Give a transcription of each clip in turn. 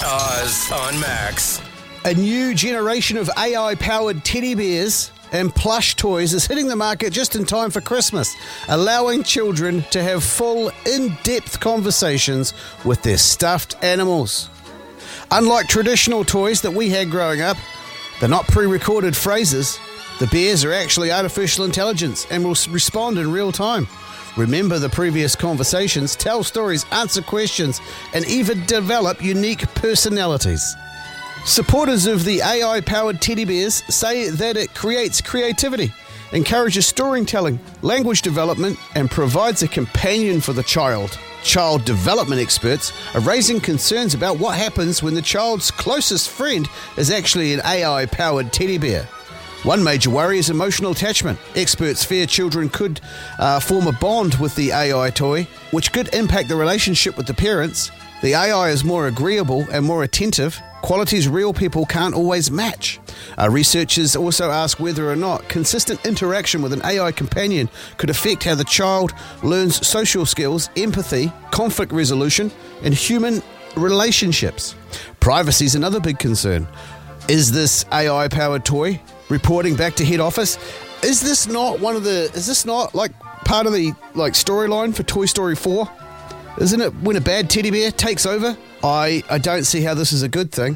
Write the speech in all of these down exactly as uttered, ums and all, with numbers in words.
Oz on Max. A new generation of A I-powered teddy bears and plush toys is hitting the market just in time for Christmas, allowing children to have full, in-depth conversations with their stuffed animals. Unlike traditional toys that we had growing up, they're not pre-recorded phrases. The bears are actually artificial intelligence and will respond in real time. Remember the previous conversations, tell stories, answer questions, and even develop unique personalities. Supporters of the A I-powered teddy bears say that it creates creativity, encourages storytelling, language development, and provides a companion for the child. Child development experts are raising concerns about what happens when the child's closest friend is actually an A I-powered teddy bear. One major worry is emotional attachment. Experts fear children could uh, form a bond with the A I toy, which could impact the relationship with the parents. The A I is more agreeable and more attentive, qualities real people can't always match. Uh, researchers also ask whether or not consistent interaction with an A I companion could affect how the child learns social skills, empathy, conflict resolution, and human relationships. Privacy is another big concern. Is this A I-powered toy reporting back to head office? Is this not one of the, is this not like part of the like storyline for Toy Story four? Isn't it when a bad teddy bear takes over? I, I don't see how this is a good thing.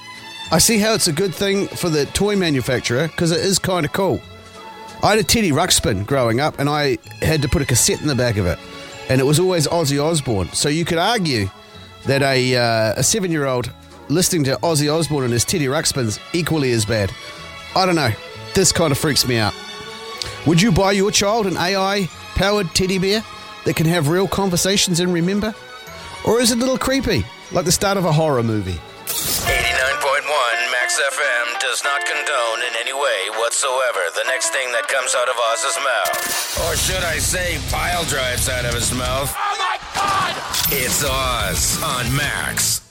I see how it's a good thing for the toy manufacturer because it is kind of cool. I had a Teddy Ruxpin growing up and I had to put a cassette in the back of it. And it was always Ozzy Osbourne. So you could argue that a, uh, a seven-year-old listening to Ozzy Osbourne and his Teddy Ruxpin's equally as bad. I don't know. This kind of freaks me out. Would you buy your child an A I-powered teddy bear that can have real conversations and remember? Or is it a little creepy, like the start of a horror movie? eighty-nine point one Max F M does not condone in any way whatsoever the next thing that comes out of Oz's mouth. Or should I say pile drives out of his mouth? Oh my God! It's Oz on Max.